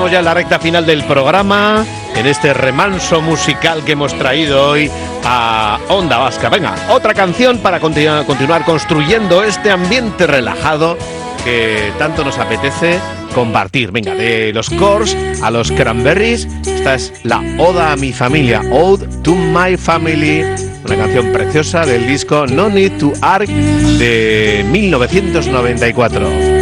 estamos ya en la recta final del programa, en este remanso musical que hemos traído hoy a Onda Vasca. Venga, otra canción para continuar construyendo este ambiente relajado que tanto nos apetece compartir. Venga, de los Corrs a los Cranberries, esta es la Oda a mi familia, Ode to my family, una canción preciosa del disco No Need to Argue de 1994.